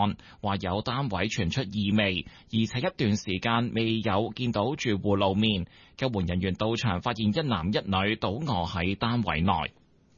案，話有單位傳出異味，而且一段時間未有見到住戶露面。救援人員到場發現一男一女倒卧喺單位內。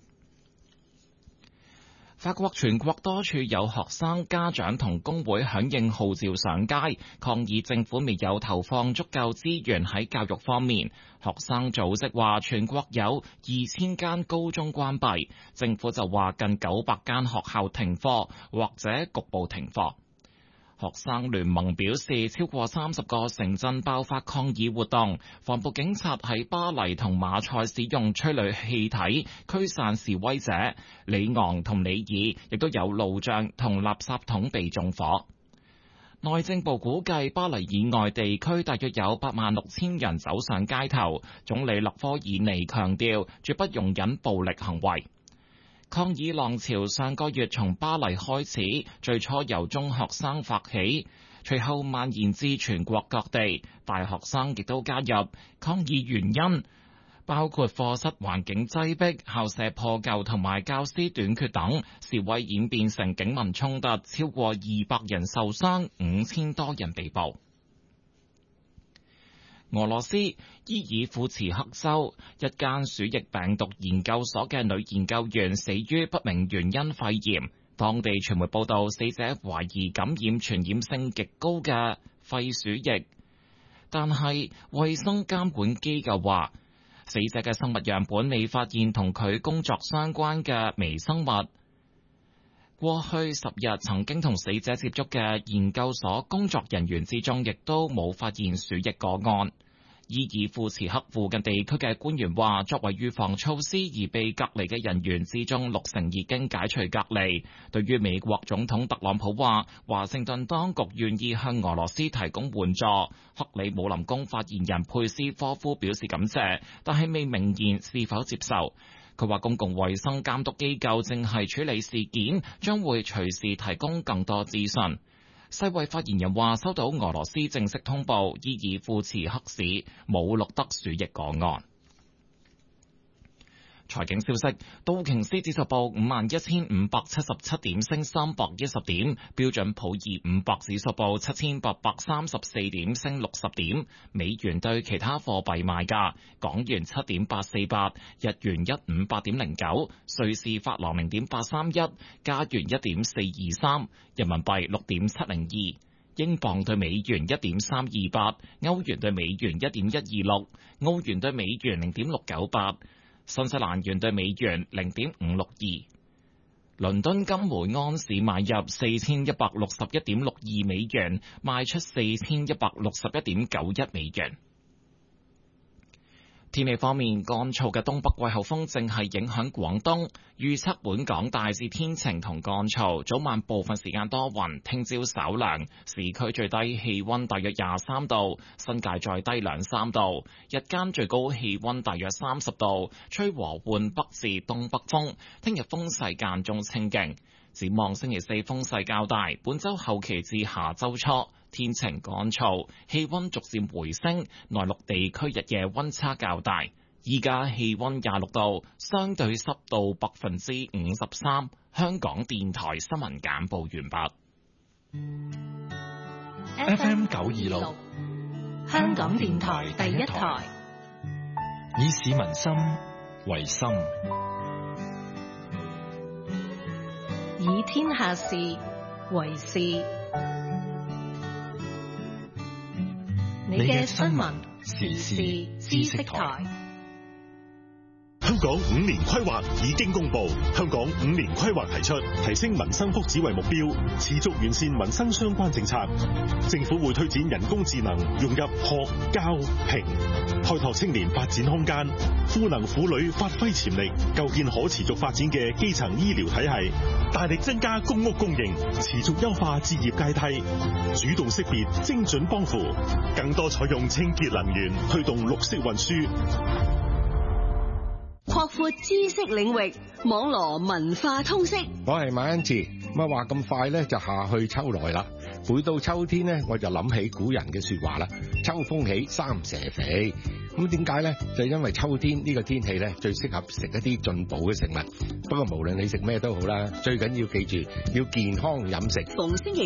法國全國多處有學生、家長同工會響應號召上街，抗議政府未有投放足夠資源喺教育方面。學生組織話全國有2000間高中關閉，政府就話近900間學校停課或者局部停課。學生聯盟表示，超過30個城鎮爆發抗議活動，防暴警察喺巴黎同馬賽使用催淚氣體驅散示威者，里昂同里爾亦都有路障同垃圾桶被縱火。內政部估計巴黎以外地區大約有86000人走上街頭，總理勒科爾尼強調絕不容忍暴力行為。抗議浪潮上個月從巴黎開始，最初由中學生發起，隨後蔓延至全國各地，大學生亦都加入。抗議原因包括課室環境擠迫、校舍破舊同埋教師短缺等。示威演變成警民衝突，超過200人受傷，5000多人被捕。俄羅斯伊爾庫茨克州一間鼠疫病毒研究所嘅女研究員死於不明原因肺炎。當地傳媒報道，死者懷疑感染傳染性極高嘅肺鼠疫，但係衛生監管機構話，死者嘅生物樣本未發現同佢工作相關嘅微生物。過去10日曾經同死者接觸嘅研究所工作人員之中，亦都冇發現鼠疫個案。伊爾庫茨克附近地區嘅官員話，作為預防措施而被隔離嘅人員之中，60%已經解除隔離。對於美國總統特朗普話，華盛頓當局願意向俄羅斯提供援助，克里姆林宮發言人佩斯科夫表示感謝，但係未明言是否接受。佢話公共衛生監督機構正係處理事件，將會隨時提供更多資訊。世衛發言人話，收到俄羅斯正式通報，伊爾庫茨克市冇錄得鼠疫個案。財經消息，道瓊斯指數報51,577點，升310點；標準普爾500指數報7,834點，升60點。美元對其他貨幣賣價：港元7.848，日元158.09，瑞士法郎0.831，加元1.423，人民幣6.702。英鎊對美元1.328，歐元對美元1.126，澳元對美元0.698。新西蘭元對美元0.562，倫敦金每安士買入4161.62美元，賣出4161.91美元。天氣方面，乾燥嘅東北季候風正係影響廣東，預測本港大致天晴同乾燥，早晚部分時間多雲，聽朝稍涼，市區最低氣溫大約23度，新界再低2-3度，日間最高氣溫大約30度，吹和緩北至東北風，聽日風勢間中清勁。展望星期四風勢較大，本週後期至下週初天晴乾燥，氣溫逐漸回升，內陸地區日夜溫差較大。依家氣溫26度，相對濕度53%。香港電台新聞簡報完畢。FM 926，香港電台第一台，以市民心為心， 以天下事為事。你嘅新聞時事知識台。 香港5年規劃已經公布，香港5年規劃提出提升民生福祉為目標，持續完善民生相關政策。政府會推展人工智能融入學教評，開拓青年發展空間，賦能婦女發揮潛力，構建可持續發展嘅基層醫療體系，大力增加公屋供應，持續優化置業階梯，主動識別精準幫扶，更多採用清潔能源，推動綠色運輸。 擴闊知識領域，網羅文化通識。 我係馬恩志，話咁快咧就夏去秋來啦。每到秋天呢，我就諗起古人嘅說話啦，秋風起，三蛇肥。咁點解呢？就因為秋天呢個天氣咧，最適合食一啲進補嘅食物。不過無論你食咩都好啦，最緊要記住要健康飲食。 逢星期